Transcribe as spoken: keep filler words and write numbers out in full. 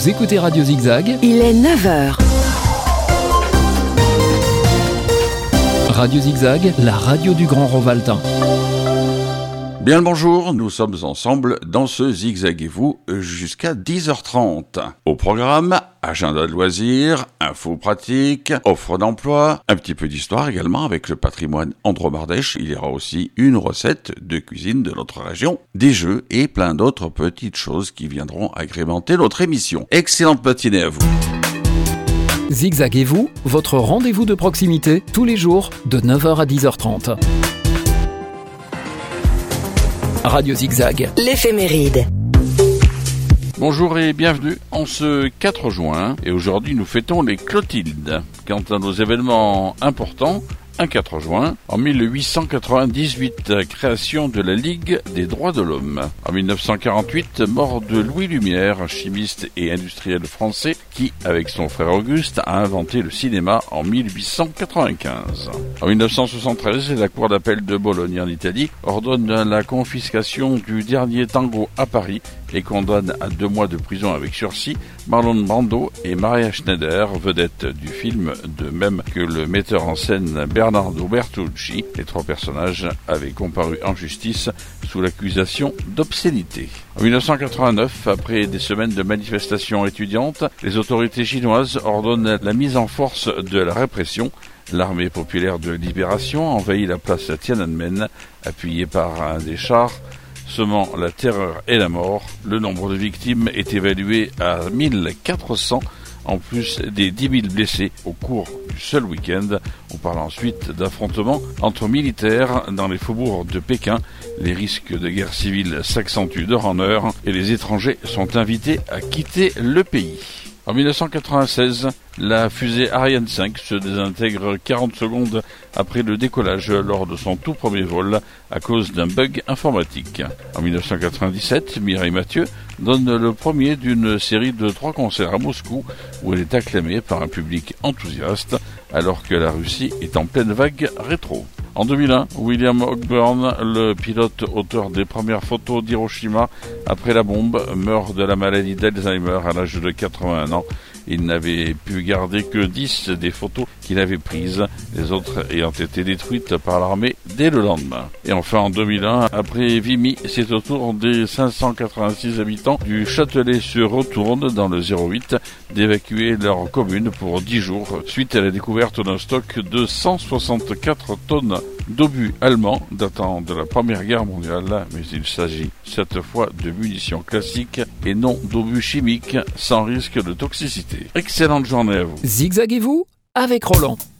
Vous écoutez Radio Zigzag. Il est neuf heures. Radio Zigzag, la radio du Grand Rovaltain. Bien le bonjour, nous sommes ensemble dans ce Zigzaguez-vous jusqu'à dix heures trente. Au programme, agenda de loisirs, infos pratiques, offres d'emploi, un petit peu d'histoire également avec le patrimoine andromardèche. Il y aura aussi une recette de cuisine de notre région, des jeux et plein d'autres petites choses qui viendront agrémenter notre émission. Excellente matinée à vous. Zigzaguez-vous, votre rendez-vous de proximité, tous les jours de neuf heures à dix heures trente. Radio Zigzag. L'éphéméride. Bonjour et bienvenue en ce quatre juin, et aujourd'hui nous fêtons les Clotildes. Quant à nos événements importants, un quatre juin, en mille huit cent quatre-vingt-dix-huit, création de la Ligue des droits de l'homme. En mille neuf cent quarante-huit, mort de Louis Lumière, un chimiste et industriel français qui, avec son frère Auguste, a inventé le cinéma en mille huit cent quatre-vingt-quinze. En mille neuf cent soixante-treize, la Cour d'appel de Bologne en Italie ordonne la confiscation du dernier tango à Paris et condamne à deux mois de prison avec sursis Marlon Brando et Maria Schneider, vedettes du film, de même que le metteur en scène Bernardo Bertolucci. Les trois personnages avaient comparu en justice sous l'accusation d'obscénité. En mille neuf cent quatre-vingt-neuf, après des semaines de manifestations étudiantes, les autorités chinoises ordonnent la mise en force de la répression. L'armée populaire de libération envahit la place Tiananmen, appuyée par un des chars, semant la terreur et la mort. Le nombre de victimes est évalué à mille quatre cents, en plus des dix mille blessés au cours du seul week-end. On parle ensuite d'affrontements entre militaires dans les faubourgs de Pékin. Les risques de guerre civile s'accentuent d'heure en heure et les étrangers sont invités à quitter le pays. En mille neuf cent quatre-vingt-seize, la fusée Ariane cinq se désintègre quarante secondes après le décollage lors de son tout premier vol à cause d'un bug informatique. En mille neuf cent quatre-vingt-dix-sept, Mireille Mathieu donne le premier d'une série de trois concerts à Moscou où elle est acclamée par un public enthousiaste alors que la Russie est en pleine vague rétro. En deux mille un, William Ogburn, le pilote auteur des premières photos d'Hiroshima après la bombe, meurt de la maladie d'Alzheimer à l'âge de quatre-vingt-un ans. Il n'avait pu garder que dix des photos qu'il avait prises, les autres ayant été détruites par l'armée dès le lendemain. Et enfin en deux mille un, après Vimy, c'est au tour des cinq cent quatre-vingt-six habitants du Châtelet-sur-Retourne dans le zéro huit d'évacuer leur commune pour dix jours suite à la découverte d'un stock de cent soixante-quatre tonnes d'obus allemands datant de la Première Guerre mondiale, mais il s'agit cette fois de munitions classiques et non d'obus chimiques sans risque de toxicité. Excellente journée à vous. Zigzaguez-vous avec Roland.